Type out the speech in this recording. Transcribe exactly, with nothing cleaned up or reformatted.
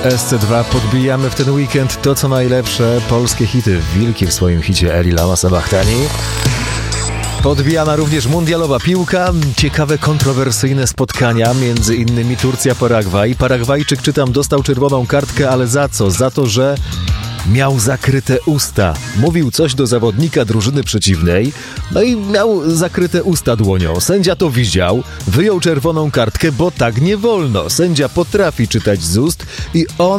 S C dwa podbijamy w ten weekend to, co najlepsze, polskie hity. Wilki w swoim hicie Eli Lama Sabachtani. Podbijana również mundialowa piłka, ciekawe, kontrowersyjne spotkania, między innymi Turcja-Paragwaj. Paragwajczyk, czytam, dostał czerwoną kartkę, ale za co? Za to, że miał zakryte usta. Mówił coś do zawodnika drużyny przeciwnej, no i miał zakryte usta dłonią. Sędzia to widział, wyjął czerwoną kartkę, bo tak nie wolno. Sędzia potrafi czytać z ust i on